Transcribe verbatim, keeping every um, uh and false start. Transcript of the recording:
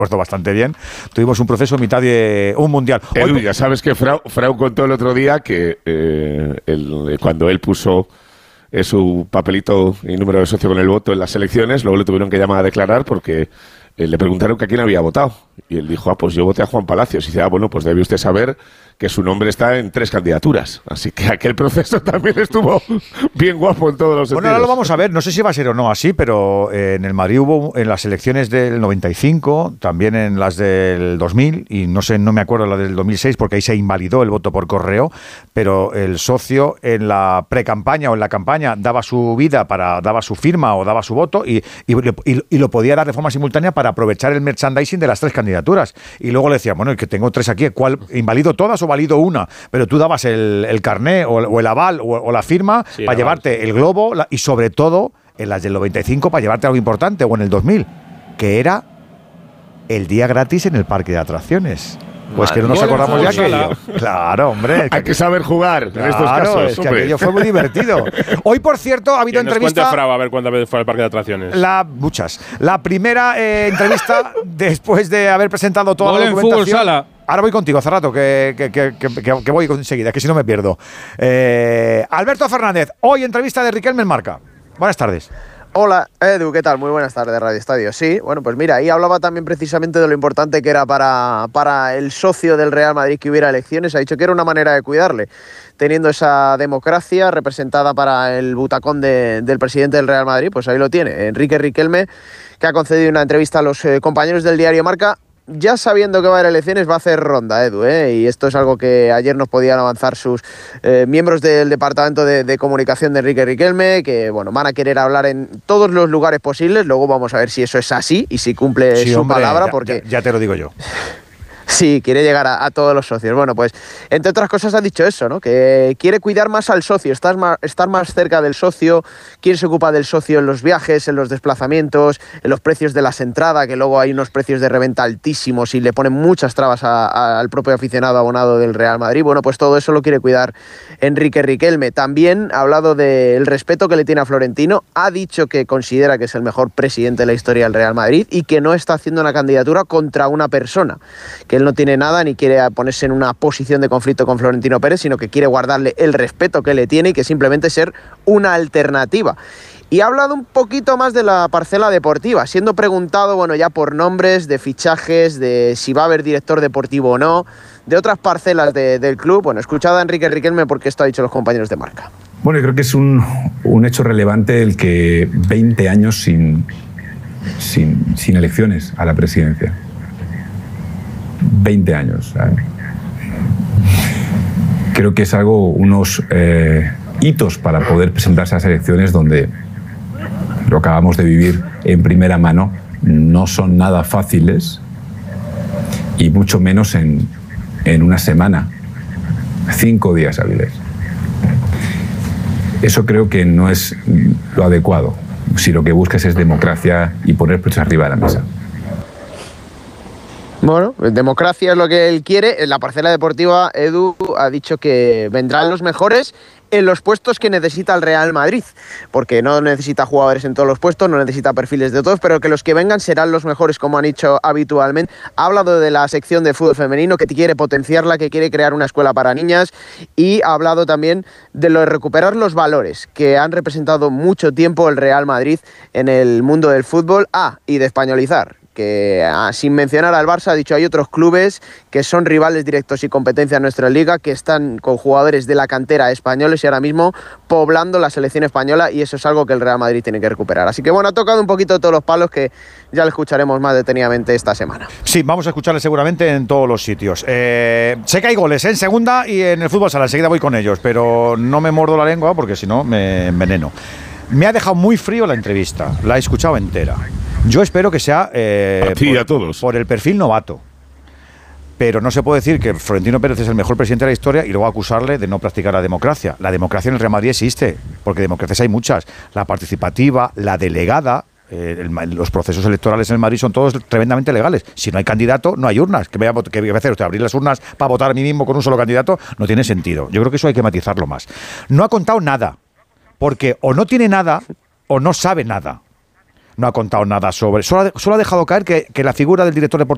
puesto bastante bien. Tuvimos un proceso mitad de un mundial. Edu, Hoy, ya sabes que Frau, Frau contó el otro día que eh, el, cuando él puso eh, su papelito y número de socio con el voto en las elecciones, luego le tuvieron que llamar a declarar porque eh, le preguntaron que a quién había votado. Y él dijo, ah, pues yo voté a Juan Palacios. Y dice, ah, bueno, pues debe usted saber que su nombre está en tres candidaturas. Así que aquel proceso también estuvo bien guapo en todos los sentidos. bueno, ahora lo vamos a ver. No sé si va a ser o no así, pero eh, en el Madrid hubo en las elecciones del noventa y cinco, también en las del dos mil, y no sé, no me acuerdo la del dos mil seis, porque ahí se invalidó el voto por correo, pero el socio en la precampaña o en la campaña daba su vida, para daba su firma o daba su voto y, y, y, y lo podía dar de forma simultánea para aprovechar el merchandising de las tres candidaturas. Y luego le decía, bueno, es que tengo tres aquí, ¿cuál invalido todas o valido una? Pero tú dabas el, el carné o, o el aval o, o la firma sí, para llevarte aval. El globo la, y sobre todo en las del noventa y cinco para llevarte algo importante, o en el dos mil, que era el día gratis en el parque de atracciones. Pues Madre que no nos acordamos ya que yo. Claro, hombre. Hay que saber jugar claro, en estos casos. Es que aquello fue muy divertido. Hoy, por cierto, ha habido que nos entrevista. Cuente Frau, a ver cuántas veces fue al parque de atracciones. La, muchas. La primera eh, entrevista después de haber presentado toda Gol la documentación. En fútbol sala. Ahora voy contigo, hace rato, que, que, que, que, que voy enseguida, que si no me pierdo. Eh, Alberto Fernández, hoy entrevista de Riquelme en Marca. Buenas tardes. Hola, Edu, ¿qué tal? Muy buenas tardes, Radio Estadio. Sí, bueno, pues mira, ahí hablaba también precisamente de lo importante que era para, para el socio del Real Madrid que hubiera elecciones. Ha dicho que era una manera de cuidarle, teniendo esa democracia representada para el butacón de, del presidente del Real Madrid. Pues ahí lo tiene, Enrique Riquelme, que ha concedido una entrevista a los eh, compañeros del diario Marca. Ya sabiendo que va a haber elecciones, va a hacer ronda, Edu, ¿eh? Y esto es algo que ayer nos podían avanzar sus eh, miembros del Departamento de, de Comunicación de Enrique Riquelme, que bueno, van a querer hablar en todos los lugares posibles. Luego vamos a ver si eso es así y si cumple sí, su hombre, palabra, ya, porque... Ya, ya te lo digo yo. Sí, quiere llegar a, a todos los socios. Bueno, pues, entre otras cosas ha dicho eso, ¿no? Que quiere cuidar más al socio, estar más, estar más cerca del socio, quién se ocupa del socio en los viajes, en los desplazamientos, en los precios de las entradas, que luego hay unos precios de reventa altísimos y le ponen muchas trabas a, a, al propio aficionado abonado del Real Madrid. Bueno, pues todo eso lo quiere cuidar Enrique Riquelme. También ha hablado del respeto que le tiene a Florentino, ha dicho que considera que es el mejor presidente de la historia del Real Madrid y que no está haciendo una candidatura contra una persona, que él no tiene nada ni quiere ponerse en una posición de conflicto con Florentino Pérez, sino que quiere guardarle el respeto que le tiene y que simplemente ser una alternativa. Y ha hablado un poquito más de la parcela deportiva, siendo preguntado, bueno, ya por nombres, de fichajes, de si va a haber director deportivo o no, de otras parcelas de, del club. Bueno, escuchad a Enrique Riquelme porque esto ha dicho los compañeros de Marca. Bueno, yo creo que es un, un hecho relevante el que veinte años sin, sin, sin elecciones a la presidencia. veinte años. ¿sabes? Creo que es algo, unos eh, hitos para poder presentarse a las elecciones donde lo acabamos de vivir en primera mano, no son nada fáciles y mucho menos en, en una semana, cinco días hábiles. Eso creo que no es lo adecuado, si lo que buscas es democracia y poner precios arriba de la mesa. Bueno, democracia es lo que él quiere. En la parcela deportiva, Edu ha dicho que vendrán los mejores en los puestos que necesita el Real Madrid, porque no necesita jugadores en todos los puestos, no necesita perfiles de todos, pero que los que vengan serán los mejores, como han dicho habitualmente. Ha hablado de la sección de fútbol femenino, que quiere potenciarla, que quiere crear una escuela para niñas, y ha hablado también de lo de recuperar los valores que han representado mucho tiempo el Real Madrid en el mundo del fútbol. Ah, y de españolizar, que ah, sin mencionar al Barça, ha dicho hay otros clubes que son rivales directos y competencia en nuestra liga, que están con jugadores de la cantera españoles y ahora mismo poblando la selección española, y eso es algo que el Real Madrid tiene que recuperar. Así que bueno, ha tocado un poquito todos los palos que ya le escucharemos más detenidamente esta semana. Sí, vamos a escucharle seguramente en todos los sitios. Eh, sé que hay goles ¿eh? en segunda y en el fútbol sala, enseguida voy con ellos, pero no me muerdo la lengua porque si no me enveneno. Me ha dejado muy frío la entrevista, la he escuchado entera. Yo espero que sea eh, a ti por, y a todos. por el perfil novato. Pero no se puede decir que Florentino Pérez es el mejor presidente de la historia y luego acusarle de no practicar la democracia. La democracia en el Real Madrid existe, porque democracias hay muchas. La participativa, la delegada, eh, el, los procesos electorales en el Madrid son todos tremendamente legales. Si no hay candidato, no hay urnas. ¿Qué voy a, qué voy a hacer usted? ¿Abrir las urnas para votar a mí mismo con un solo candidato? No tiene sentido. Yo creo que eso hay que matizarlo más. No ha contado nada, porque o no tiene nada o no sabe nada. No ha contado nada sobre... Solo ha, solo ha dejado caer que, que la figura del director deportivo